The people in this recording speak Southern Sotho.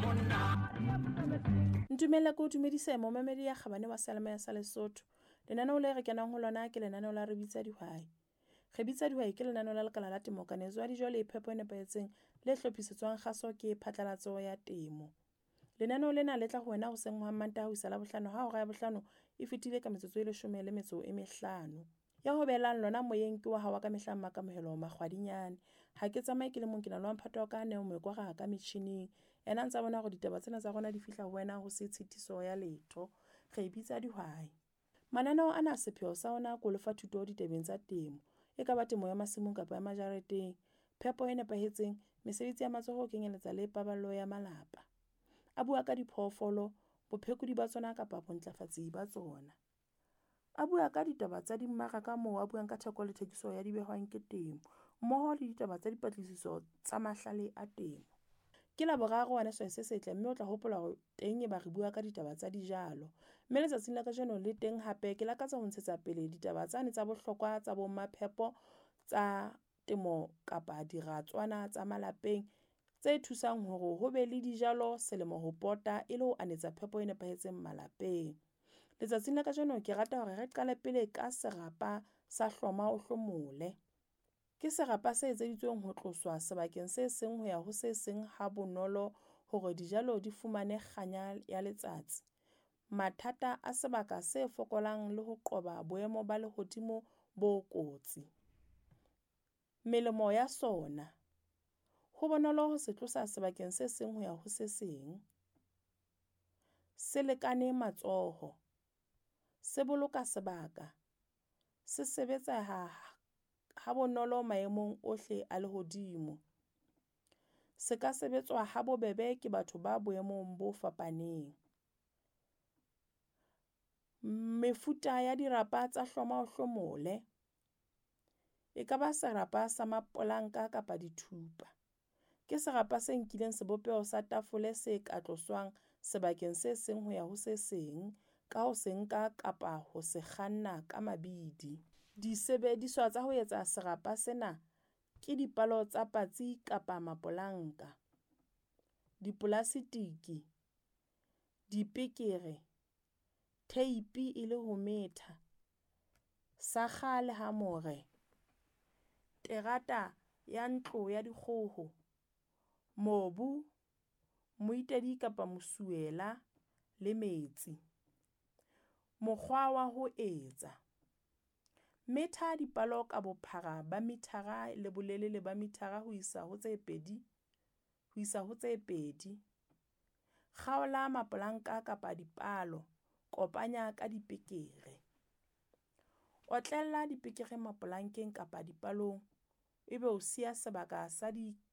Ntumela ko dumedise momamedi ya kgabane wa Salama ya sa Lesotho. Lenaneo le re kenang ho lona ke lenaneo la re bitsa dihwai. Re bitsa dihwai ke lenaneo la lekala la temo kanezo ya dijo le phepo e nepahetseng le hlophisetswang kgaso ke phatlalatso ya temo. Lenaneo lena le tla ho wena hoseng ha Mantaha ho isa Labohlano ha hora ya bohlano e fetile ka metsotso e 15. Ya ho belang lona moyeng ke wa hawa ka mehla makamohelo makgwadinyane. Ha ke tsamaye ke le mong ke na le mphato wa ka neo moekwa ka metjhineng. Ena ntse bona hore ditaba tsena tsa rona di fihla ho wena ho se tshitiso ya letho. Re bitsa dihwai. Mananeo ana sepheo sa ona ko lefa thuto ditabeng tsa temo. E ka ba temo ya masimong kapa ya majareteng, phepo e nepahetseng, mesebetsi ya matsoho ho kenyeletsa le paballo ya malapa. A bua ka diphoofolo, bophekudi ba tsona kapa bontlafatsi ba tsona. A bua ka ditaba tsa dimmaraka moo a buang ka theko le thekiso ya dibehwang ke temo, mmoho le ditaba tsa dipatlisiso tsa mahlale a temo. Ke Laboraro wa se setle mme o tla hopola hore teng e ba re bua ka ditaba tsa dijalo. Mme letsatsing la kajeno le teng hape ke lakatsa ho ntshetsa pele ditaba tsane tsa bohlokwa tsa bommaphepo tsa temo kapa diratswana tsa malapeng tse thusang hore ho be le dijalo selemo ho pota e le ho anetsa phepo e nepahetseng malapeng. Letsatsing la kajeno ke rata hore re qale pele ka serapa sa hloma o hlomole. Ke serapa se etseditsweng ho tloswa sebakeng se seng ho ya ho se seng ha bonolo hore dijalo di fumane kganya ya letsatsi. Mathata a sebaka se fokolang le ho qoba boemo ba lehodimo bo kotsi. Melemo ya sona. Ho bonolo ho se tlosa sebakeng se seng ho ya ho se seng. Se lekane matsoho. Se boloka sebaka. Se sebetsa ha bonolo maemong ohle a lehodimo. Se ka sebetswa ha bobebe ke batho ba boemong bo fapaneng. Mefuta ya dirapa tsa hloma o hlomole. E ka ba serapa sa mapolanka kapa dithupa. Ke serapa se nkileng sebopeho sa tafole se ka tloswang sebakeng se seng ho ya ho se seng ka ho se nka kapa ho se kganna ka mabidi. Disebediswa tsa ho etsa serapa sena ke dipalo tsa patsi kapa mapolanka, dipolasitiki, dipekere, teipi e le ho metha, sakga le hamore, terata ya ntlo ya dikgoho, mobu, moitedi kapa mosuela le metsi. Mokgwa wa ho etsa. Metha dipalo ka bophara ba mithara le bolelele ba mithara ho isa ho tse pedi. Kgaola mapolanka kapa dipalo, kopanya ka dipekere. Otlella dipekere mapolankeng kapa dipalong, ebe o siya sebaka sa